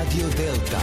Radio Delta.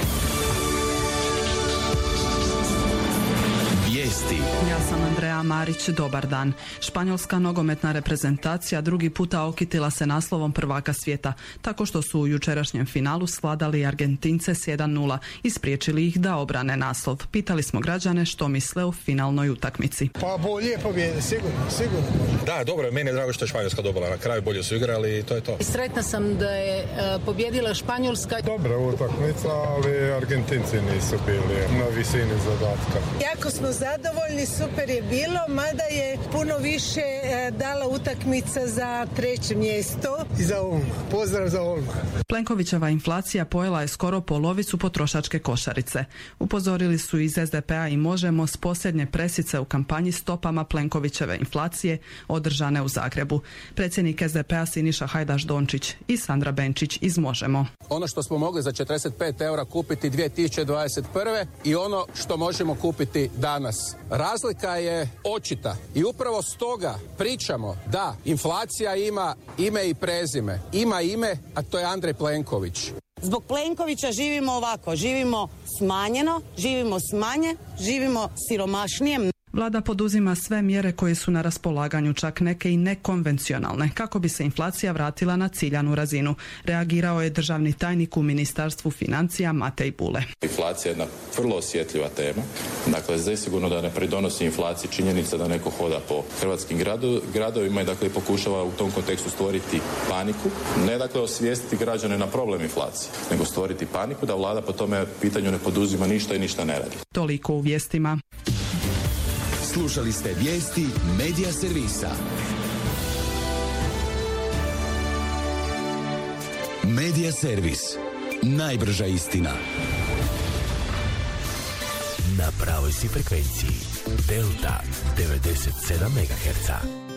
Vijesti. Ja sam Andreja Marić, dobar dan. Španjolska nogometna reprezentacija drugi puta okitila se naslovom prvaka svijeta, tako što su u jučerašnjem finalu svladali Argentince s 1:0 i spriječili ih da obrane naslov. Pitali smo građane što misle o finalnoj utakmici. Pa bolje pobjede, sigurno. Da, dobro, meni je drago što je Španjolska dobila na kraju, bolje su igrali i to je to. Sretna sam da je pobjedila Španjolska. Dobra utakmica, ali Argentinci nisu bili na visini zadatka. Jako smo zadovoljni, super je bilo, mada je puno više dala utakmica za treće mjesto. I za Olma, pozdrav za Olma. Plenkovićeva inflacija pojela je skoro polovicu potrošačke košarice. Upozorili su iz SDP-a i Možemo s posljednje presice u kampanji stopama Plenkovićeve inflacije održane u Zagrebu. Predsjednik SDP-a Siniša Hajdaš Dončić i Sandra Benčić iz Možemo. Ono što smo mogli za 45 eura kupiti 2021. i ono što možemo kupiti danas. Razlika je očita i upravo stoga pričamo da inflacija ima ime i prezime. Ima ime, a to je Andrej Plenković. Zbog Plenkovića živimo ovako, živimo smanjeno, živimo s manje, živimo siromašnije. Vlada poduzima sve mjere koje su na raspolaganju, čak neke i nekonvencionalne, kako bi se inflacija vratila na ciljanu razinu. Reagirao je državni tajnik u Ministarstvu financija Matej Bule. Inflacija je jedna vrlo osjetljiva tema. Dakle, zasigurno da ne pridonosi inflaciji činjenica da neko hoda po hrvatskim gradovima i dakle pokušava u tom kontekstu stvoriti paniku. Ne dakle osvijestiti građane na problem inflacije, nego stvoriti paniku da vlada po tome pitanju ne poduzima ništa i ništa ne radi. Toliko u vijestima. Slušali ste vijesti Medija servisa. Medija servis. Najbrža istina. Na pravoj si frekvenciji. Delta 97 MHz.